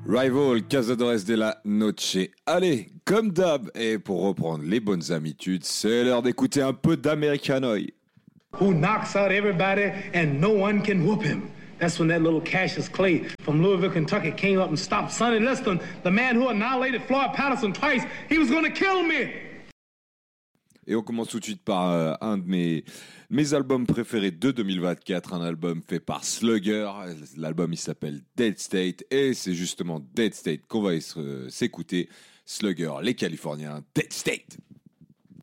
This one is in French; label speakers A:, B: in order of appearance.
A: Rival, Cazadores de la Noche. Allez, comme d'hab, et pour reprendre les bonnes habitudes, c'est l'heure d'écouter un peu d'Americanoï.
B: Who knocks out everybody and no one can whoop him. That's when that little Cassius Clay from Louisville, Kentucky came up and stopped Sonny Liston, the man who annihilated Floyd Patterson twice. He was going to kill me.
A: Et on commence tout de suite par un de mes albums préférés de 2024, un album fait par Slugger. L'album il s'appelle Dead State et c'est justement Dead State qu'on va s'écouter. Slugger, les Californiens, Dead State.